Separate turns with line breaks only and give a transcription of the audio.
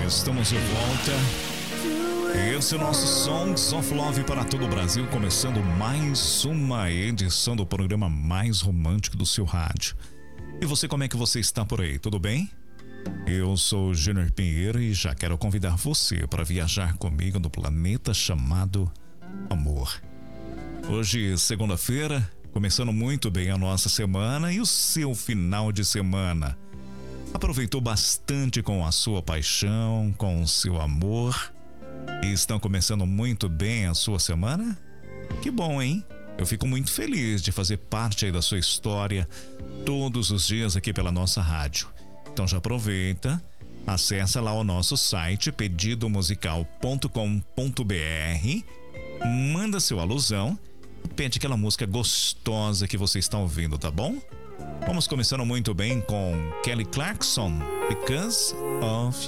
Estamos de volta. Esse é o nosso Songs of Love para todo o Brasil, começando mais uma edição do programa mais romântico do seu rádio. E você, como é que você está por aí? Tudo bem? Eu sou o Júnior Pinheiro e já quero convidar você para viajar comigo no planeta chamado Amor. Hoje, segunda-feira, começando muito bem a nossa semana e o seu final de semana. Aproveitou bastante com a sua paixão, com o seu amor e estão começando muito bem a sua semana? Que bom, hein? Eu fico muito feliz de fazer parte aí da sua história todos os dias aqui pela nossa rádio. Então já aproveita, acessa lá o nosso site pedidomusical.com.br, manda seu alusão e pede aquela música gostosa que você está ouvindo, tá bom? Vamos começando muito bem com Kelly Clarkson, Because of